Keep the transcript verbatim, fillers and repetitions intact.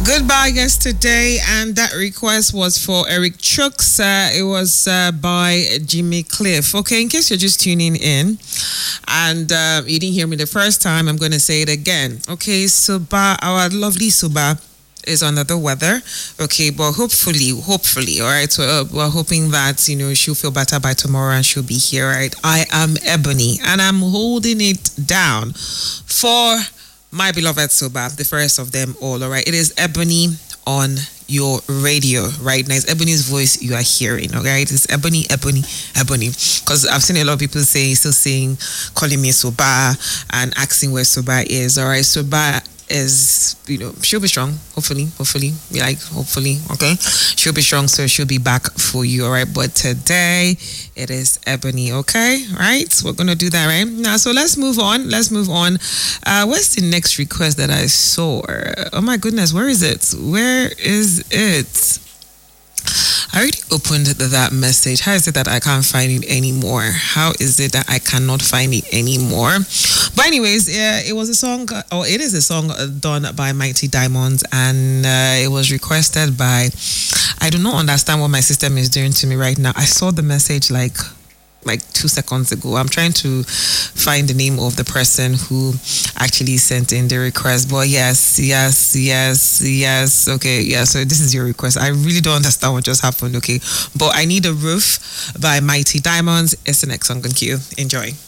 Goodbye yesterday, and that request was for Eric Chooks. Uh, it was uh, by Jimmy Cliff. Okay, in case you're just tuning in and uh, you didn't hear me the first time, I'm going to say it again. Okay, Suba, our lovely Suba, is under the weather. Okay, but hopefully, hopefully, all right. So uh, we're hoping that, you know, she'll feel better by tomorrow and she'll be here, right? I am Ebony, and I'm holding it down for my beloved Suba, the first of them all, all right? It is Ebony on your radio right now. It's Ebony's voice you are hearing, all right? It's Ebony, Ebony, Ebony. Because I've seen a lot of people say, still saying, calling me Suba and asking where Suba is, all right? Suba is, you know, she'll be strong, hopefully, hopefully, like, hopefully, okay? She'll be strong, so she'll be back for you, all right? But today, it is Ebony, okay? Right? We're going to do that, right? Now, so let's move on. Let's move on. Uh, what's the next request that I saw? Oh, my goodness, where is it? Where is it? I already opened that message. How is it that I can't find it anymore? How is it that I cannot find it anymore? But anyways, yeah, it was a song, or it is a song done by Mighty Diamonds, and uh, it was requested by, I do not understand what my system is doing to me right now. I saw the message like like two seconds ago. I'm trying to find the name of the person who actually sent in the request. But yes, yes, yes, yes. Okay, yeah, so this is your request. I really don't understand what just happened, okay? But I Need a Roof by Mighty Diamonds. It's the next song on queue. Enjoy.